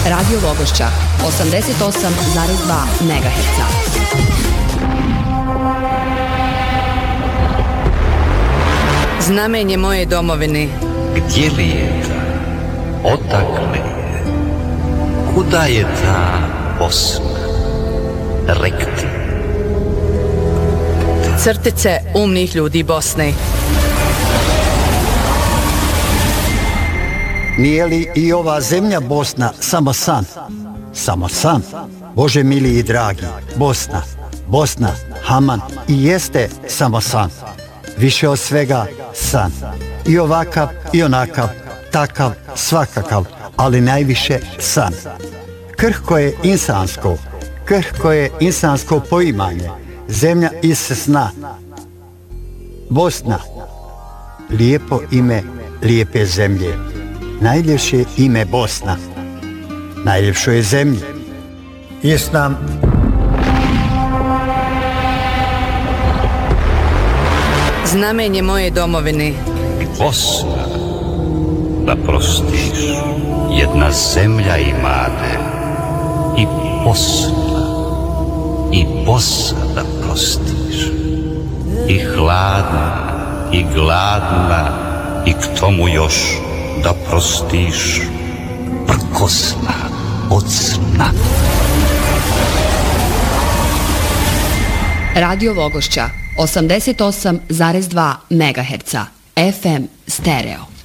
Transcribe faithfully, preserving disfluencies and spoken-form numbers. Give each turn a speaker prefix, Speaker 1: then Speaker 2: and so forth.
Speaker 1: Radio Vogošća, osamdeset osam zarez dva megaherca.
Speaker 2: Znamenje moje domovine.
Speaker 3: Gdje li je ta? Odakle je? Kuda je ta Bosna? Rekti.
Speaker 2: Crtice umnih ljudi Bosne.
Speaker 4: Nije li i ova zemlja Bosna samo san? Samo san. Bože mili i dragi, Bosna, Bosna, Haman i jeste samo san. Više od svega san. I ovakav i onakav, takav, svakakav, ali najviše san. Krhko je insansko, krhko je insansko poimanje, zemlja iz sna. Bosna, lijepo ime lijepe zemlje. Najljepše ime Bosna, najljepšo je zemlji. Islam.
Speaker 2: Znamenje moje domovine.
Speaker 3: Bosna, da prostiš, jedna zemlja imate. I Bosna, i Bosna da prostiš. I hladna, i gladna, i k tomu još da prostiš, prkosna od sna.
Speaker 1: Radio Vogošća, osamdeset osam zarez dva megaherca, F M stereo.